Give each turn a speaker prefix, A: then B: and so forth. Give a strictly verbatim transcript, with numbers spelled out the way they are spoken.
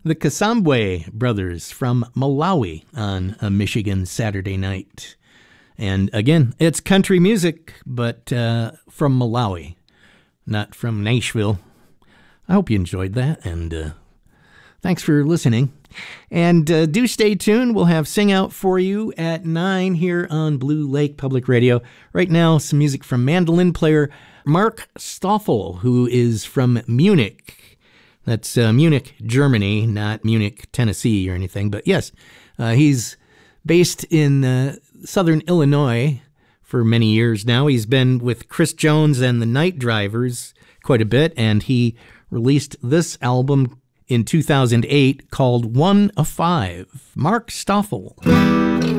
A: the Kasambwe brothers from Malawi on a Michigan Saturday night. And again, it's country music, but uh, from Malawi, not from Nashville. I hope you enjoyed that, and uh, thanks for listening. And uh, do stay tuned. We'll have Sing Out for you at nine here on Blue Lake Public Radio. Right now, some music from mandolin player Mark Stoffel, who is from Munich. That's uh, Munich, Germany, not Munich, Tennessee or anything. But yes, uh, he's based in uh, southern Illinois for many years now. He's been with Chris Jones and the Night Drivers quite a bit, and he released this album in two thousand eight called One of Five. Mark Stoffel.